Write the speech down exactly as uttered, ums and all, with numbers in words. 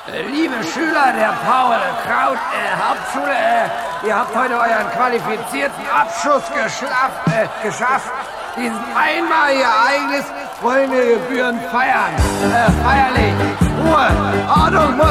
Äh, liebe Schüler der Paul-Kraut äh, Hauptschule, äh, ihr habt heute euren qualifizierten Abschluss geschafft, äh, geschafft. Dieses einmalige Ereignis wollen wir gebührend feiern. Äh, feierlich. Ruhe. Ordnung muss